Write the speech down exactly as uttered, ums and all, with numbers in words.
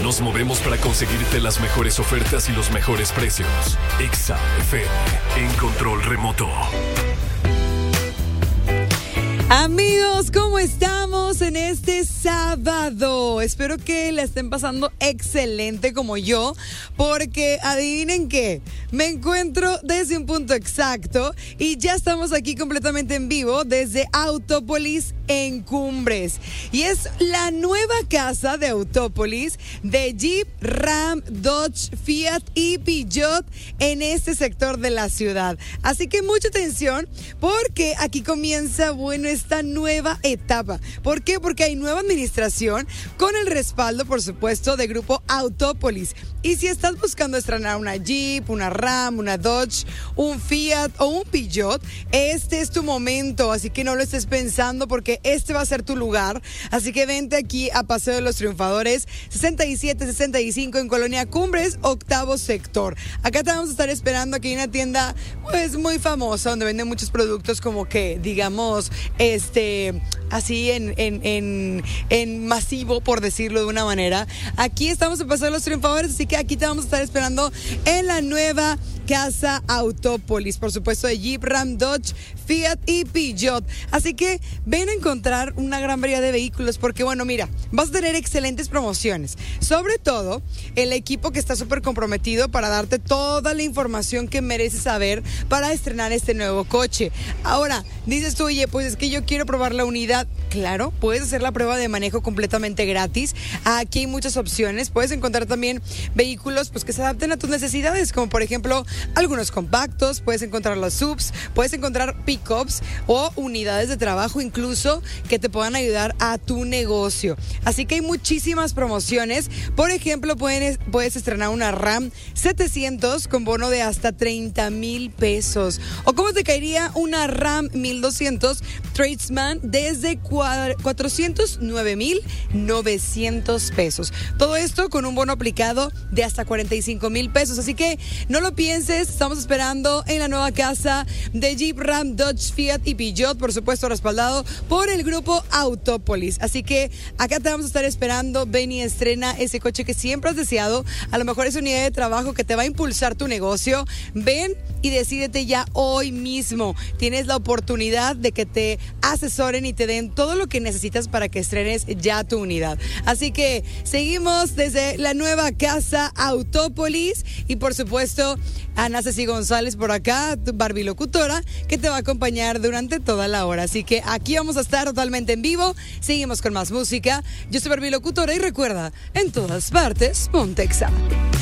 Nos movemos para conseguirte las mejores ofertas y los mejores precios. Exa F M, en control remoto. Amigos, ¿cómo estamos en este sábado? Espero que la estén pasando excelente como yo, porque adivinen qué, me encuentro desde un punto exacto y ya estamos aquí completamente en vivo desde Autópolis en Cumbres. Y es la nueva casa de Autópolis de Jeep, Ram, Dodge, Fiat y Peugeot en este sector de la ciudad. Así que mucha atención porque aquí comienza, bueno, esta nueva etapa. ¿Por qué? Porque hay nueva administración con el respaldo, por supuesto, de Grupo Autópolis. Y si estás buscando estrenar una Jeep, una Ram, una Dodge, un Fiat o un Peugeot, este es tu momento, así que no lo estés pensando porque este va a ser tu lugar. Así que vente aquí a Paseo de los Triunfadores, sesenta y siete sesenta y cinco en Colonia Cumbres, octavo sector. Acá te vamos a estar esperando. Aquí hay una tienda pues muy famosa donde venden muchos productos como que, digamos, este, así en, en, en, en masivo, por decirlo de una manera. Aquí estamos en Paseo de los Triunfadores, así que aquí te vamos a estar esperando en la nueva Casa Autópolis, por supuesto, de Jeep, Ram, Dodge, Fiat y Peugeot. Así que ven a encontrar una gran variedad de vehículos porque, bueno, mira, vas a tener excelentes promociones. Sobre todo, el equipo que está súper comprometido para darte toda la información que mereces saber para estrenar este nuevo coche. Ahora, dices tú, oye, pues es que yo quiero probar la unidad. Claro, puedes hacer la prueba de manejo completamente gratis. Aquí hay muchas opciones. Puedes encontrar también vehículos pues que se adapten a tus necesidades, como por ejemplo algunos compactos, puedes encontrar los subs, puedes encontrar pickups o unidades de trabajo incluso que te puedan ayudar a tu negocio. Así que hay muchísimas promociones. Por ejemplo, puedes, puedes estrenar una Ram setecientos con bono de hasta treinta mil pesos. O cómo te caería una Ram mil doscientos Tradesman desde cuatrocientos nueve mil novecientos pesos. Todo esto con un bono aplicado de hasta cuarenta y cinco mil pesos. Así que no lo pienses, estamos esperando en la nueva casa de Jeep, Ram, Dodge, Fiat y Peugeot, por supuesto respaldado por el Grupo Autópolis. Así que acá te vamos a estar esperando. Ven y estrena ese coche que siempre has deseado. A lo mejor es una unidad de trabajo que te va a impulsar tu negocio. Ven y decídete ya hoy mismo. Tienes la oportunidad de que te asesoren y te den todo lo que necesitas para que estrenes ya tu unidad. Así que seguimos desde la nueva casa Autópolis y por supuesto Ana Ceci González por acá, tu barbilocutora, que te va a acompañar durante toda la hora. Así que aquí vamos a estar totalmente en vivo. Seguimos con más música. Yo soy barbilocutora y recuerda, en todas partes, ponte Exa.